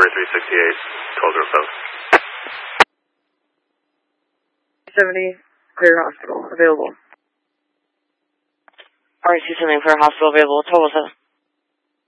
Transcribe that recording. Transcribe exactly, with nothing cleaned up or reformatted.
Number three sixty-eight, twelve zero seven. seventy, clear hospital, available. R C seventy, clear hospital, available, twelve oh seven.